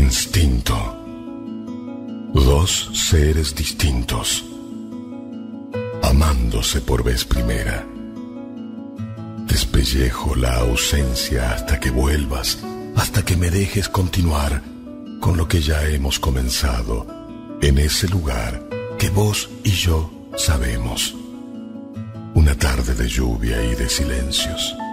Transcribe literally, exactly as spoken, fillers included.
Instinto. Dos seres distintos, amándose por vez primera. Despellejo la ausencia hasta que vuelvas, hasta que me dejes continuar con lo que ya hemos comenzado en ese lugar que vos y yo sabemos. Una tarde de lluvia y de silencios.